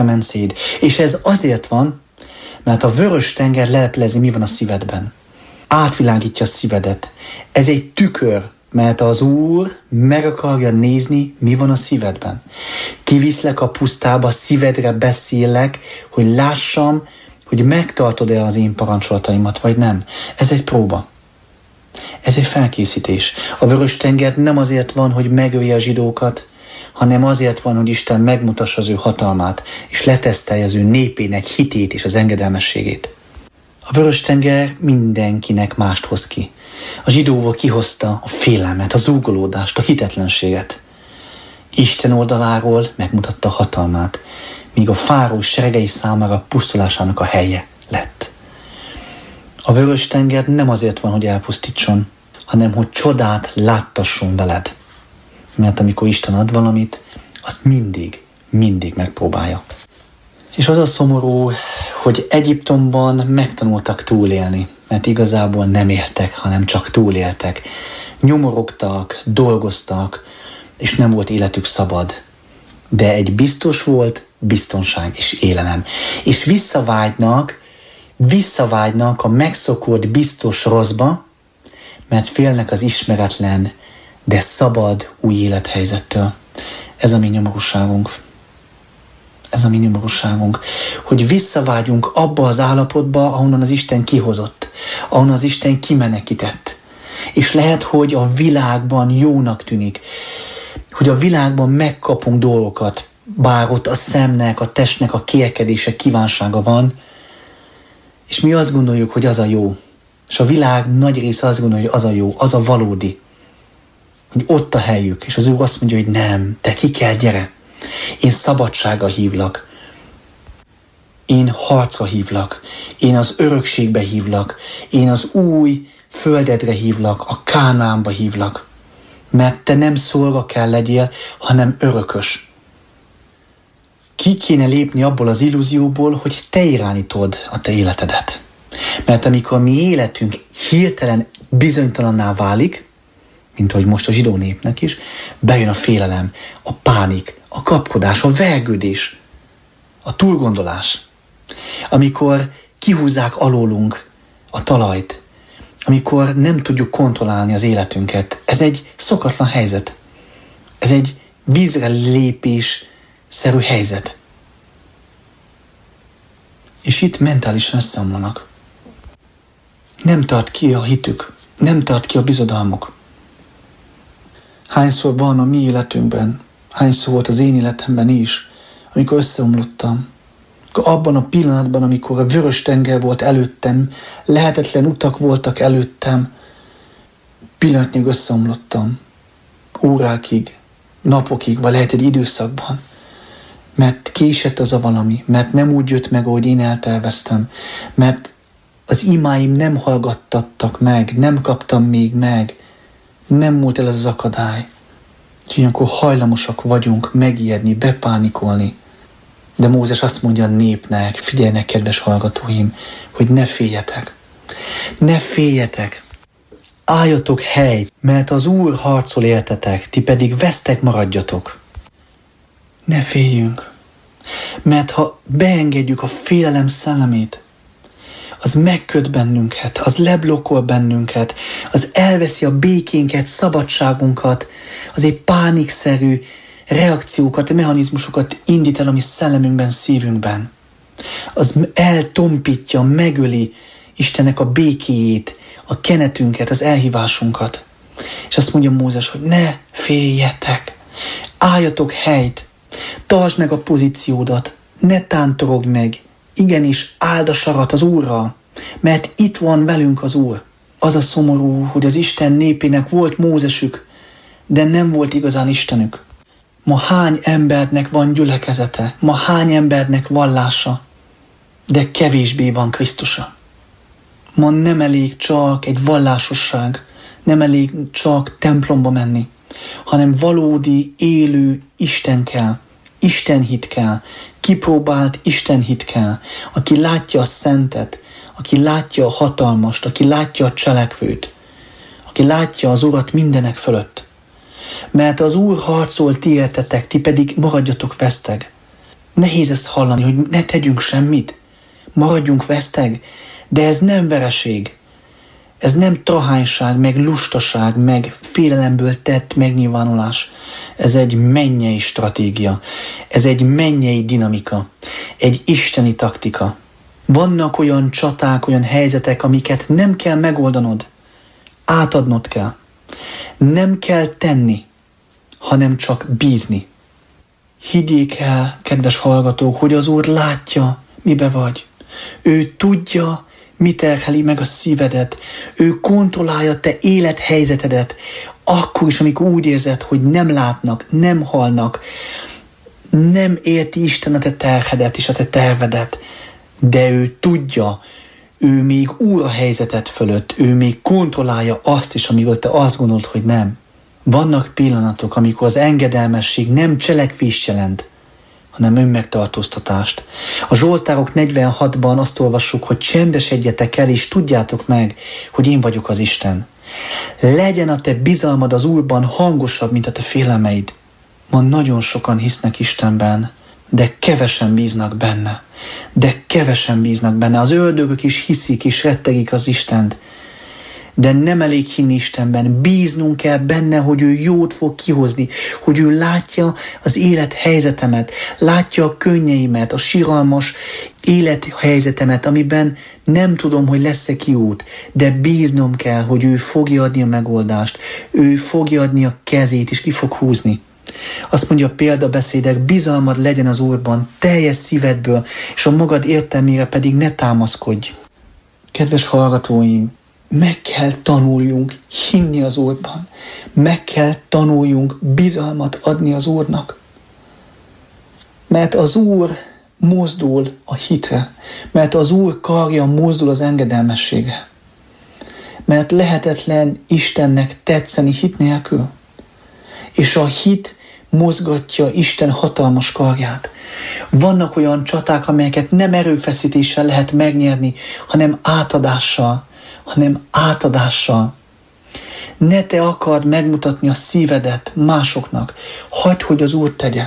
mencéd. És ez azért van, mert a vörös tenger leleplezi, mi van a szívedben. Átvilágítja a szívedet. Ez egy tükör, mert az Úr meg akarja nézni, mi van a szívedben. Kiviszlek a pusztába, szívedre beszélek, hogy lássam, hogy megtartod-e az én parancsolataimat, vagy nem. Ez egy próba. Ez egy felkészítés. A vörös tenger nem azért van, hogy megölje a zsidókat, hanem azért van, hogy Isten megmutassa az ő hatalmát, és letesztelje az ő népének hitét és az engedelmességét. A vörös tenger mindenkinek mást hoz ki. A zsidóból kihozta a félelmet, a zúgolódást, a hitetlenséget. Isten oldaláról megmutatta a hatalmát, míg a fáró seregei számára pusztulásának a helye lett. A vörös tenger nem azért van, hogy elpusztítson, hanem hogy csodát láttasson veled. Mert amikor Isten ad valamit, azt mindig megpróbálja. És az a szomorú, hogy Egyiptomban megtanultak túlélni, mert igazából nem éltek, hanem csak túléltek. Nyomorogtak, dolgoztak, és nem volt életük szabad. De egy biztos volt biztonság és élelem. És visszavágynak a megszokott biztos rosszba, mert félnek az ismeretlen, de szabad új élethelyzettől. Ez a mi nyomorúságunk. Ez a mi nyomorúságunk, hogy visszavágyunk abba az állapotba, ahonnan az Isten kihozott, ahonnan az Isten kimenekített. És lehet, hogy a világban jónak tűnik, hogy a világban megkapunk dolgokat, bár ott a szemnek, a testnek a kérkedése, kívánsága van, és mi azt gondoljuk, hogy az a jó. És a világ nagy része azt gondolja, hogy az a jó, az a valódi. Hogy ott a helyük, és az Úr azt mondja, hogy nem, te ki kell, gyere. Én szabadságra hívlak. Én harcra hívlak. Én az örökségbe hívlak. Én az új földedre hívlak, a Kánaánba hívlak. Mert te nem szolga kell legyél, hanem örökös. Ki kéne lépni abból az illúzióból, hogy te irányítod a te életedet. Mert amikor mi életünk hirtelen bizonytalanná válik, mint ahogy most a zsidó népnek is, bejön a félelem, a pánik, a kapkodás, a vergődés, a túlgondolás. Amikor kihúzzák alólunk a talajt, amikor nem tudjuk kontrollálni az életünket, ez egy szokatlan helyzet. Ez egy vízre lépésszerű helyzet. És itt mentálisan összeomlanak. Nem tart ki a hitük, nem tart ki a bizodalmuk. Hányszor van a mi életünkben, hányszor volt az én életemben is, amikor összeomlottam. Abban a pillanatban, amikor a vörös tenger volt előttem, lehetetlen utak voltak előttem, pillanatnyig összeomlottam. Órákig, napokig, vagy lehet egy időszakban. Mert késett az a valami, mert nem úgy jött meg, ahogy én elterveztem, mert az imáim nem hallgattattak meg, nem kaptam még meg, nem múlt el ez az akadály. És ilyenkor hajlamosak vagyunk megijedni, bepánikolni. De Mózes azt mondja a népnek, figyeljenek, kedves hallgatóim, hogy ne féljetek. Ne féljetek. Álljatok helyt, mert az Úr harcol értetek, ti pedig vesztek maradjatok. Ne féljünk. Mert ha beengedjük a félelem szellemét, az megköt bennünket, az leblokkol bennünket, az elveszi a békénket, szabadságunkat, az egy pánikszerű reakciókat, mechanizmusokat indít el a mi szellemünkben, szívünkben. Az eltompítja, megöli Istennek a békéjét, a kenetünket, az elhívásunkat. És azt mondja Mózes, hogy ne féljetek, álljatok helyt, tartsd meg a pozíciódat, ne tántorogj meg, igenis áld a sarat az Úrral, mert itt van velünk az Úr. Az a szomorú, hogy az Isten népének volt Mózesük, de nem volt igazán Istenük. Ma hány embernek van gyülekezete, ma hány embernek vallása, de kevésbé van Krisztusa. Ma nem elég csak egy vallásosság, nem elég csak templomba menni, hanem valódi, élő Isten kell, Istenhit kell, kipróbált Istenhit kell, aki látja a szentet, aki látja a hatalmast, aki látja a cselekvőt, aki látja az Urat mindenek fölött. Mert az Úr harcol ti értetek, ti pedig maradjatok veszteg. Nehéz ezt hallani, hogy ne tegyünk semmit, maradjunk veszteg, de ez nem vereség. Ez nem trahányság, meg lustaság, meg félelemből tett megnyilvánulás. Ez egy mennyei stratégia. Ez egy mennyei dinamika. Egy isteni taktika. Vannak olyan csaták, olyan helyzetek, amiket nem kell megoldanod. Átadnod kell. Nem kell tenni, hanem csak bízni. Higgyék el, kedves hallgatók, hogy az Úr látja, mibe vagy. Ő tudja, mi terheli meg a szívedet. Ő kontrollálja te élethelyzetedet. Akkor is, amikor úgy érzed, hogy nem látnak, nem hallnak, nem érti Isten a te terhedet és a te tervedet. De ő tudja, ő még úr a helyzeted fölött, ő még kontrollálja azt is, amiről te azt gondolod, hogy nem. Vannak pillanatok, amikor az engedelmesség nem cselekvést jelent, hanem önmegtartóztatást. A Zsoltárok 46-ban azt olvassuk, hogy csendesedjetek el, és tudjátok meg, hogy én vagyok az Isten. Legyen a te bizalmad az Úrban hangosabb, mint a te félelmeid. Ma nagyon sokan hisznek Istenben, de kevesen bíznak benne. Az ördögök is hiszik és rettegik az Istent. De nem elég hinni Istenben, bíznunk kell benne, hogy ő jót fog kihozni, hogy ő látja az élethelyzetemet, látja a könnyeimet, a siralmas élethelyzetemet, amiben nem tudom, hogy lesz-e kiút, de bíznom kell, hogy ő fogja adni a megoldást, ő fogja adni a kezét, és ki fog húzni. Azt mondja a példabeszédek, bizalmad legyen az Úrban, teljes szívedből, és a magad értelmére pedig ne támaszkodj. Kedves hallgatóim, meg kell tanuljunk hinni az Úrban. Meg kell tanuljunk bizalmat adni az Úrnak. Mert az Úr mozdul a hitre. Mert az Úr karja mozdul az engedelmességre. Mert lehetetlen Istennek tetszeni hit nélkül. És a hit mozgatja Isten hatalmas karját. Vannak olyan csaták, amelyeket nem erőfeszítéssel lehet megnyerni, hanem átadással. Ne te akard megmutatni a szívedet másoknak. Hagyd, hogy az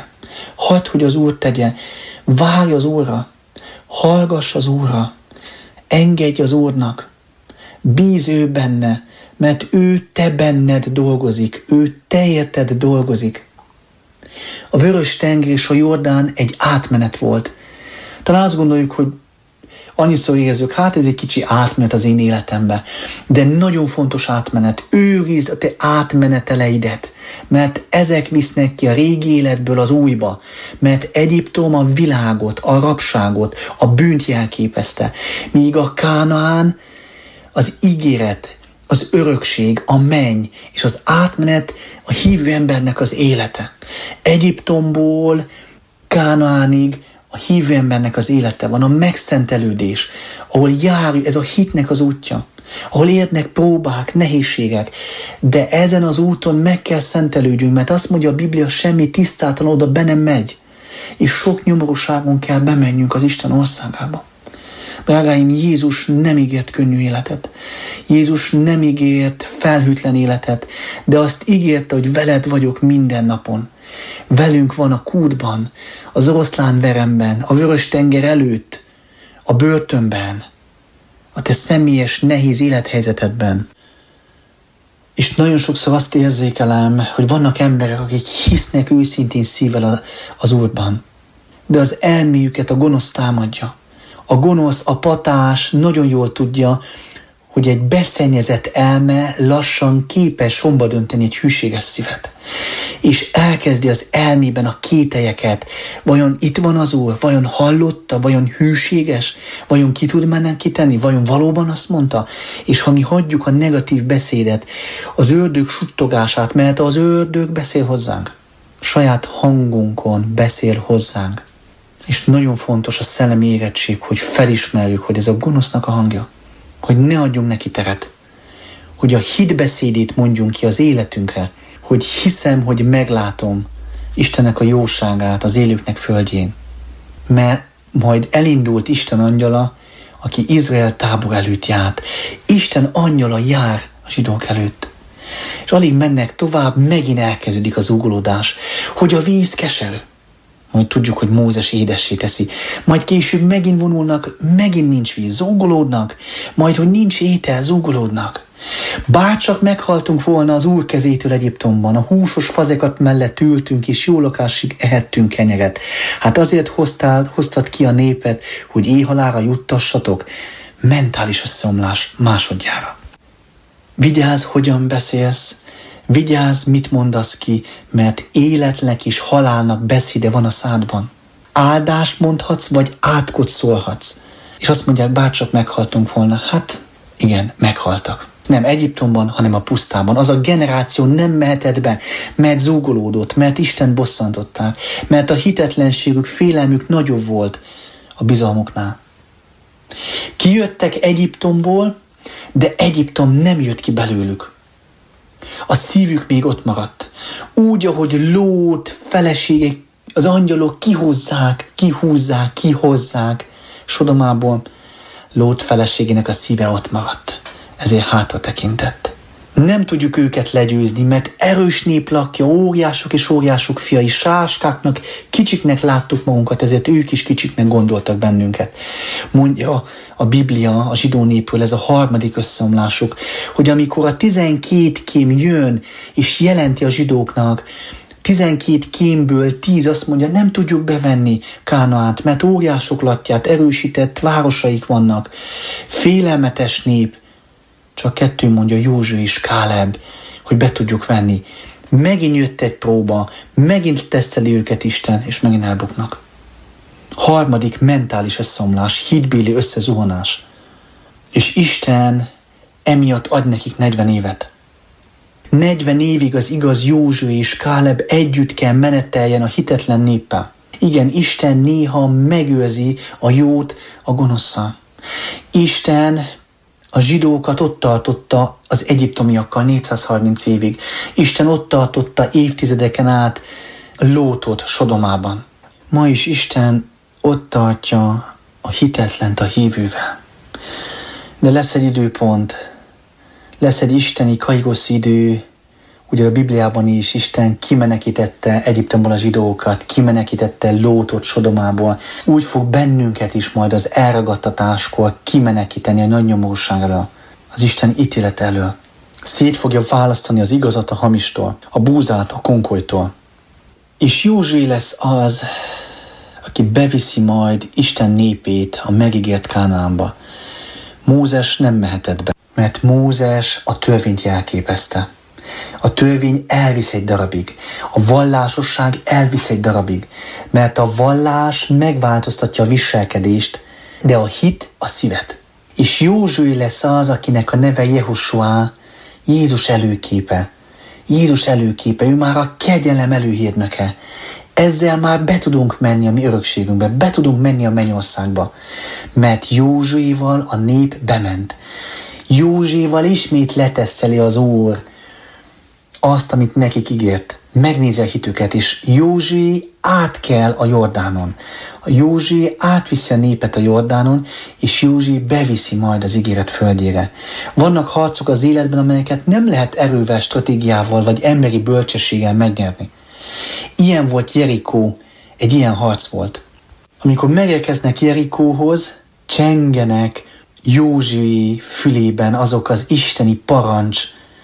Úr tegye. Várj az Úrra. Hallgass az Úrra. Engedj az Úrnak. Bízz ő benne, mert ő te benned dolgozik. Ő te érted dolgozik. A Vörös-tenger és a Jordán egy átmenet volt. Talán azt gondoljuk, hogy annyiszor érezzük, hát ez egy kicsi átmenet az én életemben, de nagyon fontos átmenet. Őrizd a te átmeneteleidet, mert ezek visznek ki a régi életből az újba, mert Egyiptom a világot, a rabságot, a bűnt jelképezte, míg a Kánaán az ígéret, az örökség, a menny, és az átmenet a hívő embernek az élete. Egyiptomból Kánaánig a hívő embernek az élete van, a megszentelődés, ahol jár, ez a hitnek az útja, ahol érnek próbák, nehézségek, de ezen az úton meg kell szentelődjünk, mert azt mondja a Biblia, semmi tisztátalan oda be nem megy, és sok nyomorúságon kell bemenjünk az Isten országába. Drágáim, Jézus nem ígért könnyű életet. Jézus nem ígért felhőtlen életet, de azt ígérte, hogy veled vagyok minden napon. Velünk van a kútban, az oroszlánveremben, a Vörös-tenger előtt, a börtönben, a te személyes, nehéz élethelyzetedben. És nagyon sokszor azt érzékelem, hogy vannak emberek, akik hisznek őszintén szívvel az Úrban, de az elméjüket a gonosz támadja. A gonosz, a patás nagyon jól tudja, hogy egy beszennyezett elme lassan képes somba dönteni egy hűséges szívet. És elkezdi az elmében a kételyeket. Vajon itt van az Úr? Vajon hallotta? Vajon hűséges? Vajon ki tud mennem tenni? Vajon valóban azt mondta? És ha mi hagyjuk a negatív beszédet, az ördög suttogását, mert az ördög beszél hozzánk. Saját hangunkon beszél hozzánk. És nagyon fontos a szellemi érettség, hogy felismerjük, hogy ez a gonosznak a hangja. Hogy ne adjunk neki teret. Hogy a hitbeszédét mondjunk ki az életünkre. Hogy hiszem, hogy meglátom Istennek a jóságát az élőknek földjén. Mert majd elindult Isten angyala, aki Izrael tábor előtt járt. Isten angyala jár a zsidók előtt. És alig mennek tovább, megint elkezdődik az zúgolódás. Hogy a víz keserű. Majd tudjuk, hogy Mózes édessé teszi. Majd később megint vonulnak, megint nincs víz, zúgolódnak. Majd, hogy nincs étel, zúgolódnak. Bárcsak meghaltunk volna az Úr kezétől Egyiptomban, a húsos fazekat mellett ültünk, és jó lakásig ehettünk kenyeret. Hát azért hoztad ki a népet, hogy éhhalálra juttassatok. Mentális összeomlás másodjára. Vigyázz, hogyan beszélsz, vigyázz, mit mondasz ki, mert életnek és halálnak beszéde van a szádban. Áldást mondhatsz, vagy átkot szólhatsz. És azt mondják, bárcsak meghaltunk volna. Hát igen, meghaltak. Nem Egyiptomban, hanem a pusztában. Az a generáció nem mehetett be, mert zúgolódott, mert Istent bosszantották, mert a hitetlenségük, félelmük nagyobb volt a bizalmuknál. Kijöttek Egyiptomból, de Egyiptom nem jött ki belőlük. A szívük még ott maradt. Úgy, ahogy Lót feleségek, az angyalok kihozzák Sodomából, Lót feleségének a szíve ott maradt. Ezért hátra tekintett. Nem tudjuk őket legyőzni, mert erős nép lakja, óriások és óriások fiai, sáskáknak, kicsiknek láttuk magunkat, ezért ők is kicsiknek gondoltak bennünket. Mondja a Biblia a zsidó népről, ez a harmadik összeomlásuk, hogy amikor a 12 kém jön és jelenti a zsidóknak, 12 kémből 10 azt mondja, nem tudjuk bevenni Kánaánt, mert óriások lakját, erősített városaik vannak, félelmetes nép. Csak 2 mondja, Józsué és Káleb, hogy be tudjuk venni. Megint jött egy próba, megint teszteli őket Isten, és megint elbuknak. Harmadik mentális összeomlás, hitbéli összezuhanás. És Isten emiatt ad nekik 40 évet. 40 évig az igaz Józsué és Káleb együtt kell meneteljen a hitetlen néppel. Igen, Isten néha megőrzi a jót a gonosszal. Isten a zsidókat ott tartotta az egyiptomiakkal 430 évig. Isten ott tartotta évtizedeken át Lótot Sodomában. Ma is Isten ott tartja a hitetlent a hívővel. De lesz egy időpont, lesz egy isteni kairosz idő, ugye a Bibliában is Isten kimenekítette Egyiptomból a zsidókat, kimenekítette Lótot Sodomából. Úgy fog bennünket is majd az elragadtatáskor kimenekíteni a nagy nyomorúság elől, az Isten ítélet elől. Szét fogja választani az igazat a hamistól, a búzát a konkolytól. És Józsué lesz az, aki beviszi majd Isten népét a megígért Kánaánba. Mózes nem mehetett be, mert Mózes a törvényt jelképezte. A törvény elvisz egy darabig, a vallásosság elvisz egy darabig, mert a vallás megváltoztatja a viselkedést, de a hit a szívet. És Józsué lesz az, akinek a neve Jehosuá, Jézus előképe. Jézus előképe, ő már a kegyelem előhírnöke. Ezzel már be tudunk menni a mi örökségünkbe, be tudunk menni a mennyországba, mert Józsuéval a nép bement. Józsuéval ismét leteszeli az Úr azt, amit nekik ígért. Megnézi a hitüket, és Józsué átkel a Jordánon. A Józsué átviszi a népet a Jordánon, és Józsué beviszi majd az ígéret földjére. Vannak harcok az életben, amelyeket nem lehet erővel, stratégiával vagy emberi bölcsességgel megnyerni. Ilyen volt Jerikó, egy ilyen harc volt. Amikor megérkeznek Jerikóhoz, csengenek Józsué fülében azok az isteni parancs,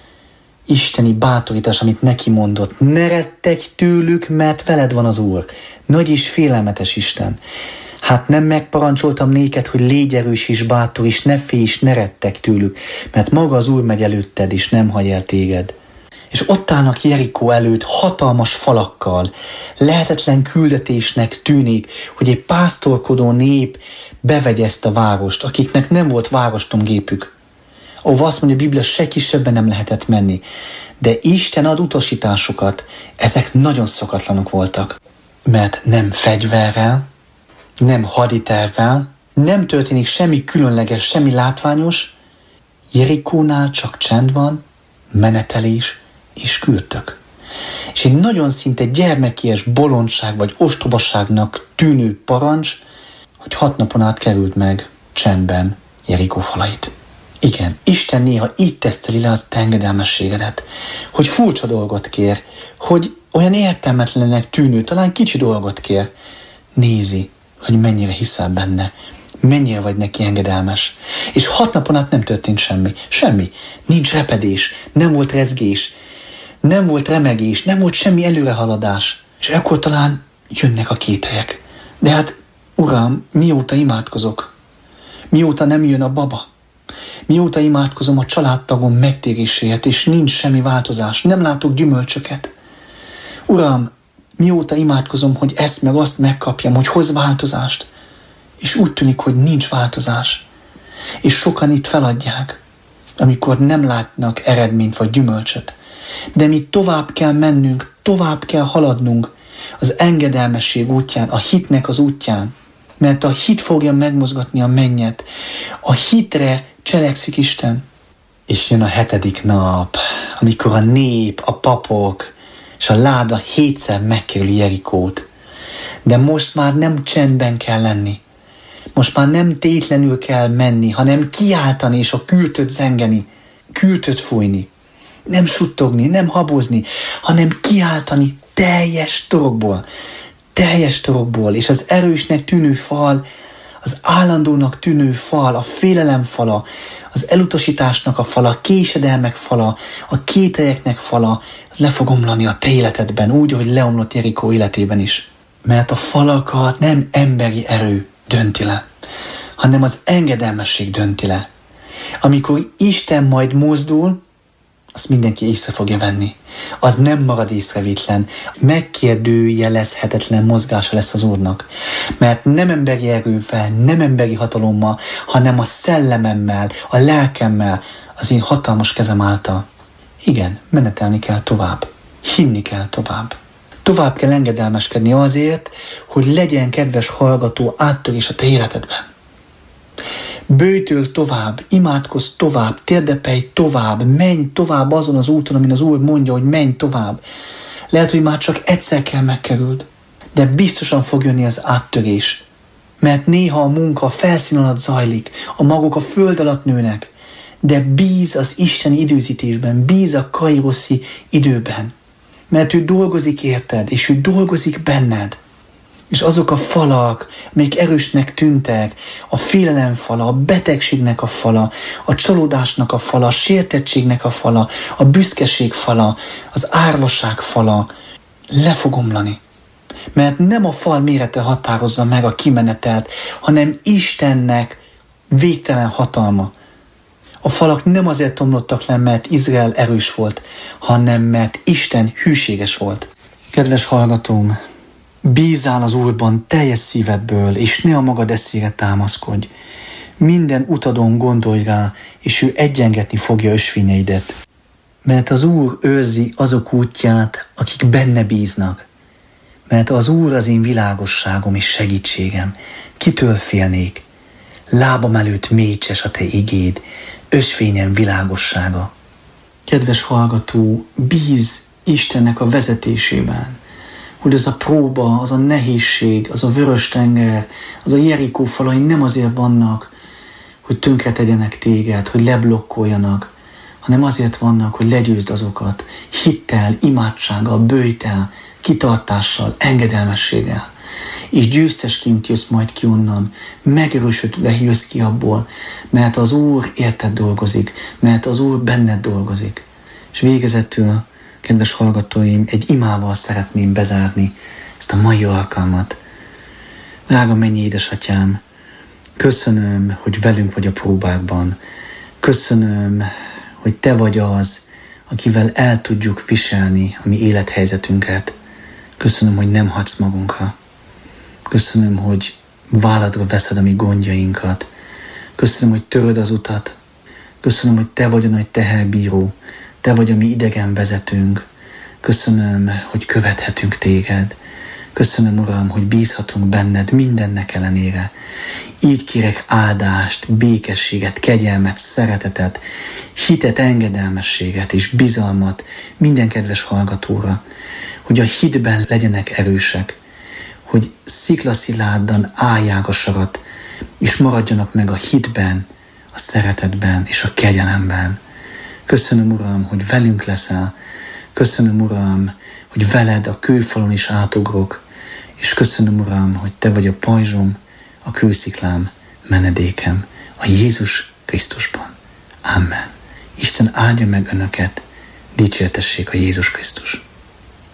isteni bátorítás, amit neki mondott. Ne rettegj tőlük, mert veled van az Úr. Nagy és félelmetes Isten. Hát nem megparancsoltam néked, hogy légy erős és bátor, és ne félj, és ne rettegj tőlük, mert maga az Úr megy előtted, és nem hagy el téged. És ott állnak Jerikó előtt hatalmas falakkal. Lehetetlen küldetésnek tűnik, hogy egy pásztorkodó nép bevegye ezt a várost, akiknek nem volt várostomgépük. Ahova azt mondja a Biblia, se kisebben nem lehetett menni. De Isten ad utasításokat, ezek nagyon szokatlanok voltak. Mert nem fegyverrel, nem haditervvel, nem történik semmi különleges, semmi látványos. Jerikónál csak csend van, menetelés és küldtök. És egy nagyon szinte gyermekies bolondság vagy ostobaságnak tűnő parancs, hogy 6 napon át került meg csendben Jerikó falait. Igen, Isten néha így teszteli le az te engedelmességedet, hogy furcsa dolgot kér, hogy olyan értelmetlennek tűnő, talán kicsi dolgot kér, nézi, hogy mennyire hiszel benne, mennyire vagy neki engedelmes. És 6 napon át nem történt semmi. Semmi. Nincs repedés, nem volt rezgés, nem volt remegés, nem volt semmi előrehaladás. És ekkor talán jönnek a kételyek. De hát, Uram, mióta imádkozok? Mióta nem jön a baba? Mióta imádkozom a családtagom megtéréséért, és nincs semmi változás, nem látok gyümölcsöket? Uram, mióta imádkozom, hogy ezt meg azt megkapjam, hogy hoz változást, és úgy tűnik, hogy nincs változás. És sokan itt feladják, amikor nem látnak eredményt vagy gyümölcsöt. De mi tovább kell mennünk, tovább kell haladnunk az engedelmesség útján, a hitnek az útján, mert a hit fogja megmozgatni a mennyet. A hitre cselekszik Isten. És jön a 7. nap, amikor a nép, a papok és a láda 7-szer megkerüli Jerikót. De most már nem csendben kell lenni. Most már nem tétlenül kell menni, hanem kiáltani és a kürtöt zengeni, kürtöt fújni. Nem suttogni, nem habozni, hanem kiáltani teljes torokból, és az erősnek tűnő fal, az állandónak tűnő fal, a félelem fala, az elutasításnak a fala, a késedelmek fala, a kételyeknek fala, az le fog omlani a te életedben, úgy, ahogy leomlott Jerikó életében is. Mert a falakat nem emberi erő dönti le, hanem az engedelmesség dönti le. Amikor Isten majd mozdul, azt mindenki észre fogja venni. Az nem marad észrevétlen, megkérdőjelezhetetlen mozgása lesz az Úrnak. Mert nem emberi erővel, nem emberi hatalommal, hanem a szellememmel, a lelkemmel, az én hatalmas kezem által. Igen, menetelni kell tovább. Hinni kell tovább. Tovább kell engedelmeskedni azért, hogy legyen, kedves hallgató, áttörés a te életedben. Bőjtől tovább, imádkozz tovább, térdepelj tovább, menj tovább azon az úton, amin az Úr mondja, hogy menj tovább. Lehet, hogy már csak egyszer kell megkerüld, de biztosan fog jönni az áttörés. Mert néha a munka a felszín alatt zajlik, a magok a föld alatt nőnek, de bíz az isteni időzítésben, bíz a kairoszi időben. Mert ő dolgozik érted, és ő dolgozik benned. És azok a falak, amelyek erősnek tűntek, a félelem fala, a betegségnek a fala, a csalódásnak a fala, a sértettségnek a fala, a büszkeség fala, az árvaság fala, le fog omlani. Mert nem a fal mérete határozza meg a kimenetelt, hanem Istennek végtelen hatalma. A falak nem azért omlottak le, mert Izrael erős volt, hanem mert Isten hűséges volt. Kedves hallgatóm, bízzál az Úrban teljes szívedből, és ne a magad eszére támaszkodj. Minden utadon gondolj rá, és ő egyengetni fogja ösvényeidet. Mert az Úr őrzi azok útját, akik benne bíznak. Mert az Úr az én világosságom és segítségem. Kitől félnék? Lábam előtt mécses a te igéd, ösvényem világossága. Kedves hallgató, bízz Istennek a vezetésében, hogy az a próba, az a nehézség, az a vörös tenger, az a Jerikó falai nem azért vannak, hogy tönkretegyenek téged, hogy leblokkoljanak, hanem azért vannak, hogy legyőzd azokat hittel, imádsággal, bőjtel, kitartással, engedelmességgel. És győztesként jössz majd ki onnan, megerősödve jössz ki abból, mert az Úr érted dolgozik, mert az Úr benned dolgozik. És végezetül, kedves hallgatóim, egy imával szeretném bezárni ezt a mai alkalmat. Drága mennyi édesatyám, köszönöm, hogy velünk vagy a próbákban. Köszönöm, hogy te vagy az, akivel el tudjuk viselni a mi élethelyzetünket. Köszönöm, hogy nem hagysz magunkra. Köszönöm, hogy válladra veszed a mi gondjainkat. Köszönöm, hogy töröd az utat. Köszönöm, hogy te vagy a nagy teherbíró. Te vagy a mi idegen vezetőnk. Köszönöm, hogy követhetünk téged. Köszönöm, Uram, hogy bízhatunk benned mindennek ellenére. Így kérek áldást, békességet, kegyelmet, szeretetet, hitet, engedelmességet és bizalmat minden kedves hallgatóra, hogy a hitben legyenek erősek, hogy sziklaszilárdan állják a sarat, és maradjanak meg a hitben, a szeretetben és a kegyelemben. Köszönöm, Uram, hogy velünk leszel. Köszönöm, Uram, hogy veled a kőfalon is átugrok, és köszönöm, Uram, hogy Te vagy a pajzsom, a kősziklám, menedékem, a Jézus Krisztusban. Amen. Isten áldja meg önöket, dicsértessék a Jézus Krisztus.